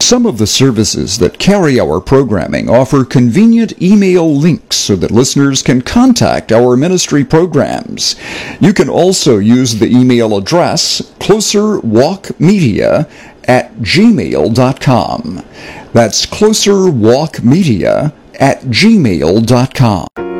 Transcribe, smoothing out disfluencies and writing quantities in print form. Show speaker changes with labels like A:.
A: Some of the services that carry our programming offer convenient email links so that listeners can contact our ministry programs. You can also use the email address closerwalkmedia@gmail.com. That's closerwalkmedia@gmail.com.